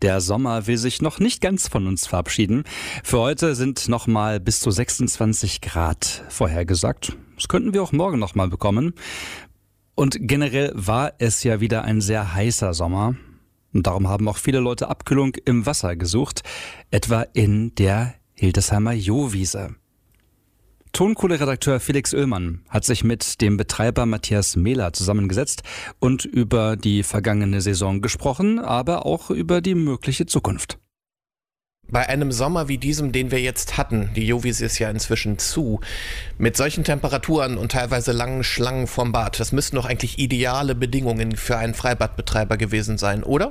Der Sommer will sich noch nicht ganz von uns verabschieden. Für heute sind nochmal bis zu 26 Grad vorhergesagt. Das könnten wir auch morgen nochmal bekommen. Und generell war es ja wieder ein sehr heißer Sommer. Und darum haben auch viele Leute Abkühlung im Wasser gesucht, etwa in der Hildesheimer Johwiese. Tonkohle-Redakteur Felix Oehlmann hat sich mit dem Betreiber Matthias Mehler zusammengesetzt und über die vergangene Saison gesprochen, aber auch über die mögliche Zukunft. Bei einem Sommer wie diesem, den wir jetzt hatten, die Johwiese ist ja inzwischen zu, mit solchen Temperaturen und teilweise langen Schlangen vorm Bad, das müssten doch eigentlich ideale Bedingungen für einen Freibadbetreiber gewesen sein, oder?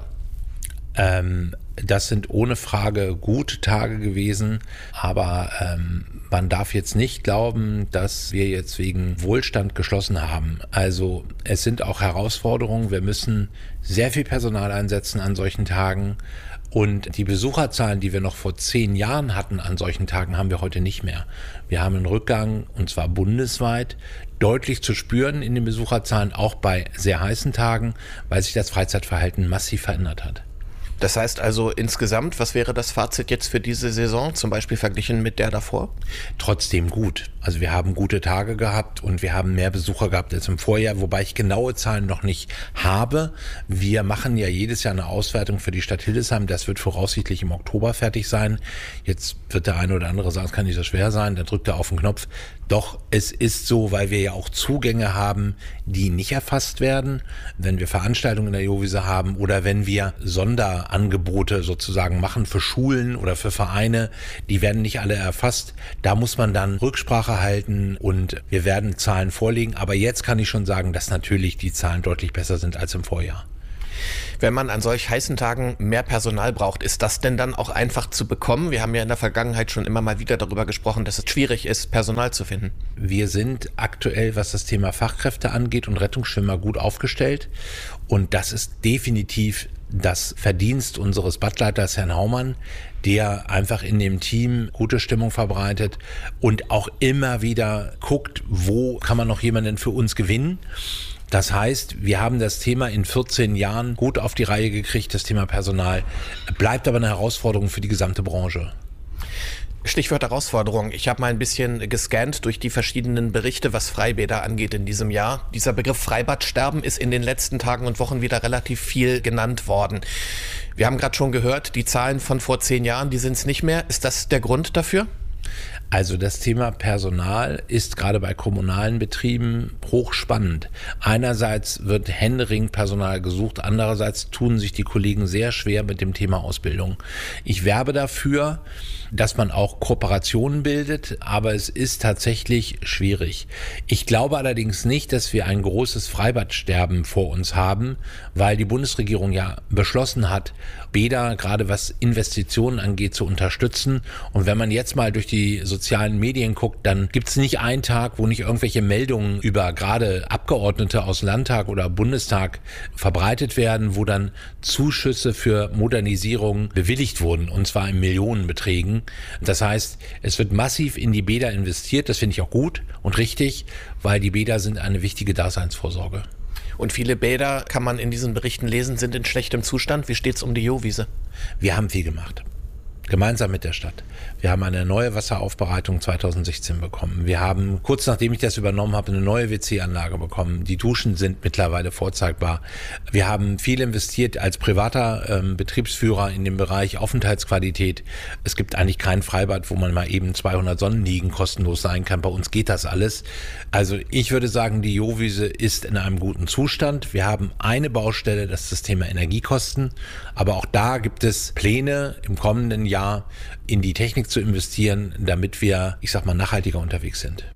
Das sind ohne Frage gute Tage gewesen, aber man darf jetzt nicht glauben, dass wir jetzt wegen Wohlstand geschlossen haben. Also es sind auch Herausforderungen, wir müssen sehr viel Personal einsetzen an solchen Tagen und die Besucherzahlen, die wir noch vor 10 Jahren hatten an solchen Tagen, haben wir heute nicht mehr. Wir haben einen Rückgang, und zwar bundesweit, deutlich zu spüren in den Besucherzahlen, auch bei sehr heißen Tagen, weil sich das Freizeitverhalten massiv verändert hat. Das heißt also insgesamt, was wäre das Fazit jetzt für diese Saison, zum Beispiel verglichen mit der davor? Trotzdem gut. Also wir haben gute Tage gehabt und wir haben mehr Besucher gehabt als im Vorjahr, wobei ich genaue Zahlen noch nicht habe. Wir machen ja jedes Jahr eine Auswertung für die Stadt Hildesheim. Das wird voraussichtlich im Oktober fertig sein. Jetzt wird der eine oder andere sagen, es kann nicht so schwer sein, dann drückt er auf den Knopf. Doch es ist so, weil wir ja auch Zugänge haben, die nicht erfasst werden, wenn wir Veranstaltungen in der Johwiese haben oder wenn wir Sonderangebote sozusagen machen für Schulen oder für Vereine, die werden nicht alle erfasst. Da muss man dann Rücksprache halten und wir werden Zahlen vorlegen. Aber jetzt kann ich schon sagen, dass natürlich die Zahlen deutlich besser sind als im Vorjahr. Wenn man an solch heißen Tagen mehr Personal braucht, ist das denn dann auch einfach zu bekommen? Wir haben ja in der Vergangenheit schon immer mal wieder darüber gesprochen, dass es schwierig ist, Personal zu finden. Wir sind aktuell, was das Thema Fachkräfte angeht und Rettungsschwimmer, gut aufgestellt. Und das ist definitiv das Verdienst unseres Badleiters, Herrn Haumann, der einfach in dem Team gute Stimmung verbreitet und auch immer wieder guckt, wo kann man noch jemanden für uns gewinnen. Das heißt, wir haben das Thema in 14 Jahren gut auf die Reihe gekriegt, das Thema Personal, bleibt aber eine Herausforderung für die gesamte Branche. Stichwort Herausforderung. Ich habe mal ein bisschen gescannt durch die verschiedenen Berichte, was Freibäder angeht in diesem Jahr. Dieser Begriff Freibadsterben ist in den letzten Tagen und Wochen wieder relativ viel genannt worden. Wir haben gerade schon gehört, die Zahlen von vor 10 Jahren, die sind es nicht mehr. Ist das der Grund dafür? Also das Thema Personal ist gerade bei kommunalen Betrieben hochspannend. Einerseits wird händeringend Personal gesucht, andererseits tun sich die Kollegen sehr schwer mit dem Thema Ausbildung. Ich werbe dafür, dass man auch Kooperationen bildet, aber es ist tatsächlich schwierig. Ich glaube allerdings nicht, dass wir ein großes Freibadsterben vor uns haben, weil die Bundesregierung ja beschlossen hat, Bäder, gerade was Investitionen angeht, zu unterstützen. Und wenn man jetzt mal durch die sozialen Medien guckt, dann gibt es nicht einen Tag, wo nicht irgendwelche Meldungen über gerade Abgeordnete aus Landtag oder Bundestag verbreitet werden, wo dann Zuschüsse für Modernisierung bewilligt wurden, und zwar in Millionenbeträgen. Das heißt, es wird massiv in die Bäder investiert, das finde ich auch gut und richtig, weil die Bäder sind eine wichtige Daseinsvorsorge. Und viele Bäder, kann man in diesen Berichten lesen, sind in schlechtem Zustand. Wie steht's um die Johwiese? Wir haben viel gemacht. Gemeinsam mit der Stadt. Wir haben eine neue Wasseraufbereitung 2016 bekommen. Wir haben, kurz nachdem ich das übernommen habe, eine neue WC-Anlage bekommen. Die Duschen sind mittlerweile vorzeigbar. Wir haben viel investiert als privater Betriebsführer in dem Bereich Aufenthaltsqualität. Es gibt eigentlich kein Freibad, wo man mal eben 200 Sonnenliegen kostenlos sein kann. Bei uns geht das alles. Also ich würde sagen, die Johwiese ist in einem guten Zustand. Wir haben eine Baustelle, das ist das Thema Energiekosten. Aber auch da gibt es Pläne im kommenden Jahr in die Technik zu investieren, damit wir, nachhaltiger unterwegs sind.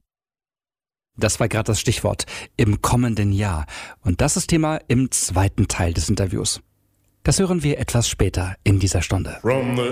Das war gerade das Stichwort, im kommenden Jahr. Und das ist Thema im zweiten Teil des Interviews. Das hören wir etwas später in dieser Stunde.